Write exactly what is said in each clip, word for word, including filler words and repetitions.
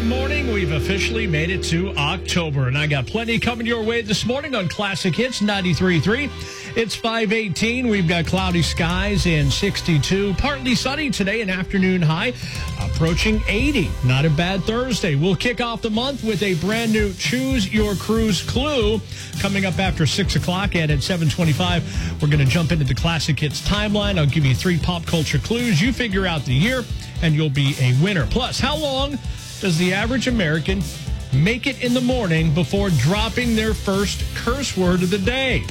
Morning, we've officially made it to October, and I got plenty coming your way this morning on Classic Hits ninety-three point three. It's five eighteen. We've got cloudy skies and sixty-two. Partly sunny today, an afternoon high approaching eighty. Not a bad Thursday. We'll kick off the month with a brand new Choose Your Cruise clue coming up after six o'clock, and at seven twenty-five, we're going to jump into the Classic Hits timeline. I'll give you three pop culture clues. You figure out the year, and you'll be a winner. Plus, how long does the average American make it in the morning before dropping their first curse word of the day?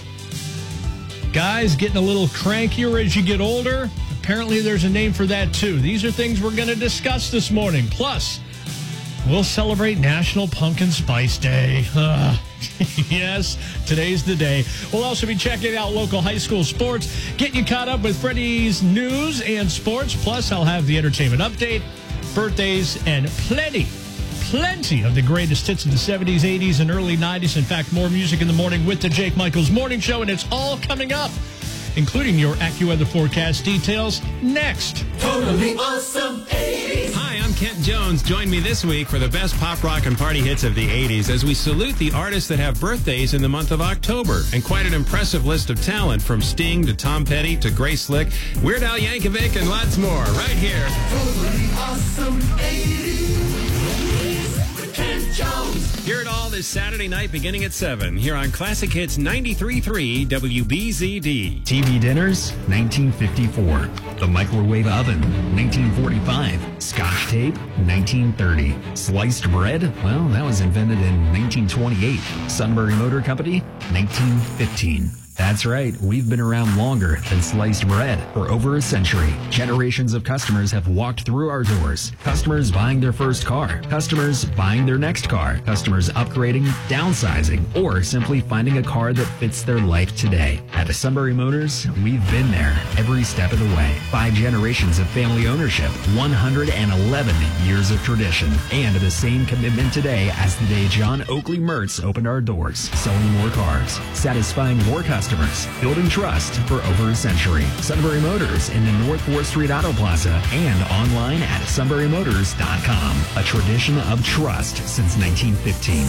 Guys, getting a little crankier as you get older? Apparently there's a name for that too. These are things we're going to discuss this morning. Plus, we'll celebrate National Pumpkin Spice Day. Uh, yes, today's the day. We'll also be checking out local high school sports, getting you caught up with Freddie's news and sports. Plus, I'll have the entertainment update, birthdays, and plenty, plenty of the greatest hits of the seventies, eighties, and early nineties. In fact, more music in the morning with the Jake Michaels Morning Show, and it's all coming up, including your AccuWeather forecast details next. Totally awesome eighties. Hi, I'm Kent Jones. Join me this week for the best pop, rock, and party hits of the eighties as we salute the artists that have birthdays in the month of October. And quite an impressive list of talent, from Sting to Tom Petty to Grace Slick, Weird Al Yankovic, and lots more, right here. Totally awesome eighties with Kent Jones. Hear it all this Saturday night beginning at seven here on Classic Hits ninety-three point three W B Z D. T V dinners, nineteen fifty-four. The microwave oven, nineteen forty-five. Scotch tape, nineteen thirty. Sliced bread, well, that was invented in nineteen twenty-eight. Sunbury Motor Company, nineteen fifteen. That's right, we've been around longer than sliced bread. For over a century, generations of customers have walked through our doors. Customers buying their first car, customers buying their next car, customers upgrading, downsizing, or simply finding a car that fits their life today. At Sunbury Motors, we've been there every step of the way. Five generations of family ownership, one hundred eleven years of tradition, and the same commitment today as the day John Oakley Mertz opened our doors, selling more cars, satisfying more customers, building trust for over a century. Sunbury Motors in the North fourth Street Auto Plaza and online at sunbury motors dot com. A tradition of trust since nineteen fifteen.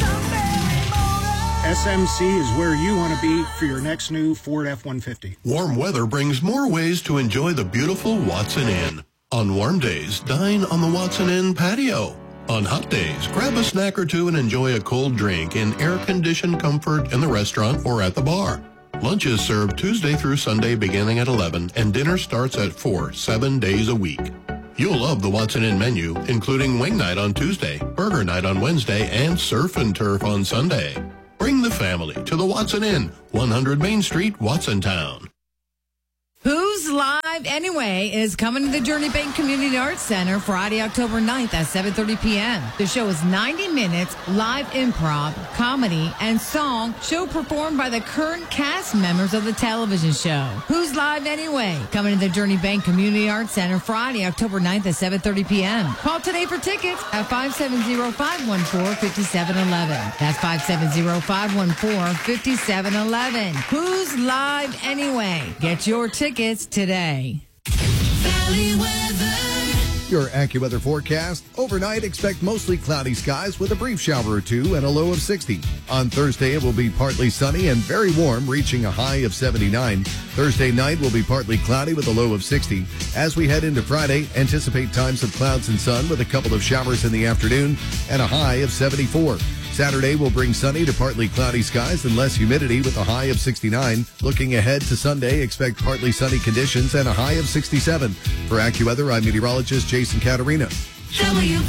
S M C is where you want to be for your next new Ford F one fifty. Warm weather brings more ways to enjoy the beautiful Watson Inn. On warm days, dine on the Watson Inn patio. On hot days, grab a snack or two and enjoy a cold drink in air-conditioned comfort in the restaurant or at the bar. Lunch is served Tuesday through Sunday beginning at eleven, and dinner starts at four, seven days a week. You'll love the Watson Inn menu, including wing night on Tuesday, burger night on Wednesday, and surf and turf on Sunday. Bring the family to the Watson Inn, one hundred Main Street, Watsontown. Who's Live Anyway is coming to the Journey Bank Community Arts Center Friday, October ninth at seven thirty p.m. The show is ninety minutes, live improv, comedy, and song, show performed by the current cast members of the television show. Who's Live Anyway? Coming to the Journey Bank Community Arts Center Friday, October ninth at seven thirty p.m. Call today for tickets at five seven zero, five one four, five seven one one. That's five seven zero, five one four, five seven one one. Who's Live Anyway? Get your tickets today. Valley weather. Your AccuWeather forecast. Overnight, expect mostly cloudy skies with a brief shower or two and a low of sixty. On Thursday, it will be partly sunny and very warm, reaching a high of seventy-nine. Thursday night will be partly cloudy with a low of sixty. As we head into Friday, anticipate times of clouds and sun with a couple of showers in the afternoon and a high of seventy-four. Saturday will bring sunny to partly cloudy skies and less humidity with a high of sixty-nine. Looking ahead to Sunday, expect partly sunny conditions and a high of sixty-seven. For AccuWeather, I'm meteorologist Jason Caterina. W